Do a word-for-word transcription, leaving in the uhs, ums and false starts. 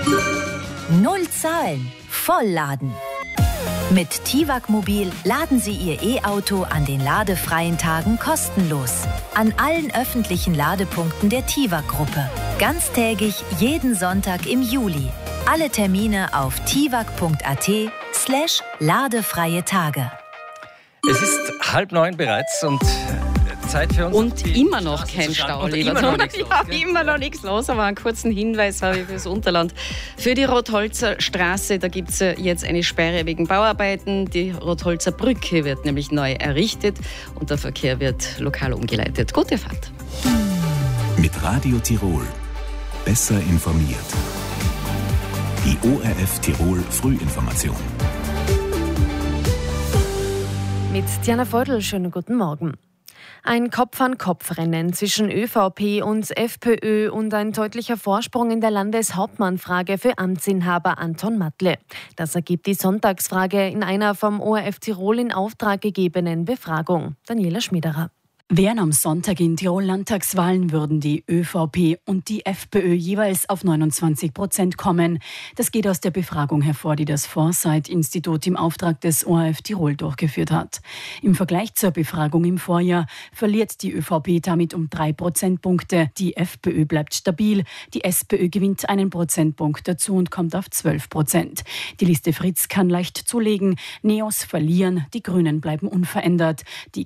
Null Zahlen, Vollladen. Mit Tiwak Mobil laden Sie Ihr E-Auto an den ladefreien Tagen kostenlos. An allen öffentlichen Ladepunkten der Tiwak-Gruppe. Ganztägig jeden Sonntag im Juli. Alle Termine auf tiwak.at slash ladefreie Tage. Es ist halb neun bereits und Zeit für uns. Und immer noch kein Stau, lieber Thomas. Ja, immer noch nichts los, aber einen kurzen Hinweis habe ich fürs Unterland. Für die Rotholzer Straße, da gibt es jetzt eine Sperre wegen Bauarbeiten. Die Rotholzer Brücke wird nämlich neu errichtet und der Verkehr wird lokal umgeleitet. Gute Fahrt. Mit Radio Tirol. Besser informiert. Die O R F Tirol Frühinformation. Mit Diana Feudel, schönen guten Morgen. Ein Kopf-an-Kopf-Rennen zwischen ÖVP und FPÖ und ein deutlicher Vorsprung in der Landeshauptmannfrage für Amtsinhaber Anton Matle. Das ergibt die Sonntagsfrage in einer vom O R F Tirol in Auftrag gegebenen Befragung. Daniela Schmiederer. Wären am Sonntag in Tirol Landtagswahlen, würden die ÖVP und die FPÖ jeweils auf neunundzwanzig Prozent kommen. Das geht aus der Befragung hervor, die das Foresight-Institut im Auftrag des O R F Tirol durchgeführt hat. Im Vergleich zur Befragung im Vorjahr verliert die ÖVP damit um drei Prozentpunkte. Die FPÖ bleibt stabil, die SPÖ gewinnt einen Prozentpunkt dazu und kommt auf zwölf Prozent. Die Liste Fritz kann leicht zulegen, Neos verlieren, die Grünen bleiben unverändert. Die